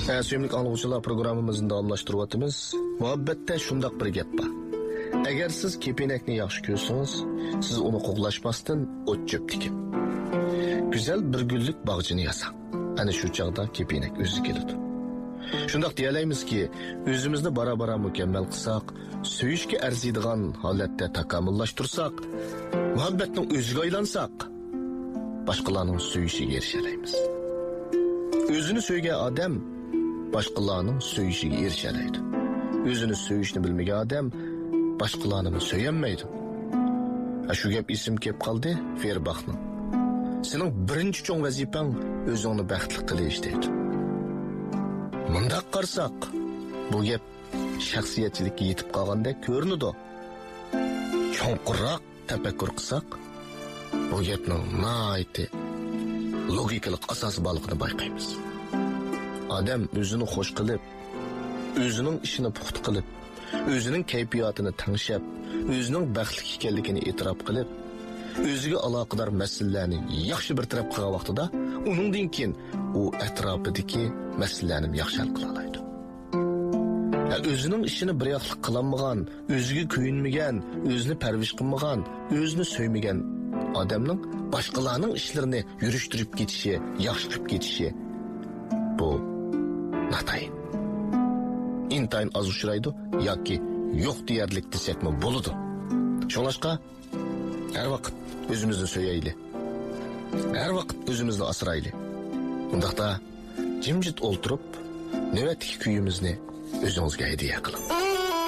Suyumlik anlıqçılar programımızın davamlaştırıvatımız. Muhabbette şundaq bir gap var. Eğer siz kepinekni yaxşı görürsünüz, siz onu qoğlaşmasdan ot çöp dikin. Güzel bir güllük bağcını yasan. Hani şu çağda kepinek özü kelidi. Şundaq deyaleymiz ki, özümüzni bara mükemmel kılsak, söyüşke erziydigan halatda takamıllaştırsak, muhabbetning özüge aylansak, başkalarının söyüşüge erişeleymiz. Özünü söygen adam, başkalarının söyüşüge erişeleydi. Özünü söyüşünü bilmegen adam, başkalarını söylenmeydi. Şu gap isim kep kaldı, ver bakın. Senin birinci çoğun vazifen özünü baxtlı qilish deydi. Mundaq qarsak, bu gap shaxsiyatchilikka yetib qolgandek ko'rinadi. Cho'nqirroq tafakkur qilsak, bu gapning nihoyatda logikalik asosi borligini bayqaymiz. Odam o'zini xush qilib, o'zining ishini puxta qilib, o'zining kayfiyatini tanishib, o'zining baxtli ekanligini e'tirof qilib, o'ziga aloqador masalalarni yaxshi bir taraf qilgan vaqtida, uningdan keyin u atrofidagi masalalarni yaxshi hal qila oladi. O'zining ishini bir yoqlik qilolmagan, o'ziga kuyinmagan, o'zini parvish qilmagan, o'zini so'ymagan odamning boshqalarning ishlarini yurishtirib ketishi, yaxshi qilib ketishi bu natayin. İntayin az uçuraydı, yoki yo'q deyarlik desakmi bo'ladi. Şolaşqa her vakit özümüzni söyleyeli. Her vakit özümüzni asıraylı. Undaqda jimjit olturup növetdeki kuyimizni özünüzge hediye kılın.